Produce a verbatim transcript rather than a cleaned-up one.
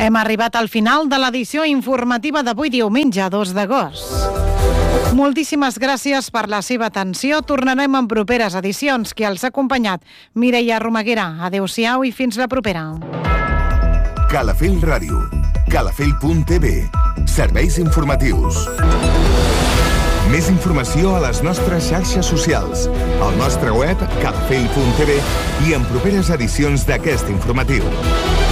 Hem arribat al final de l'edició informativa d'avui diumenge, dos d'agost. Moltíssimes gràcies per la seva atenció. Tornarem en properes edicions. Qui els ha acompanyat? Mireia Romaguera. Adéu-siau i fins la propera. Calafell Ràdio. Calafell punt t v. Serveis informatius. Més informació a les nostres xarxes socials, al nostre web calafell punt t v i en properes edicions d'aquest informatiu.